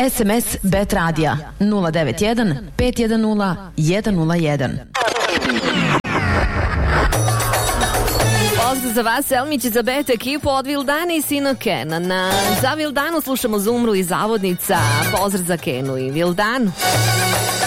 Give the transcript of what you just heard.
SMS Bet Radija 091 510 101. Pozdrav za vas, Selmić za Bet ekipu od Vildana i sina Kenana. Za Vildanu slušamo Zumru i Zavodnica. Pozdrav za Kenu i Vildanu.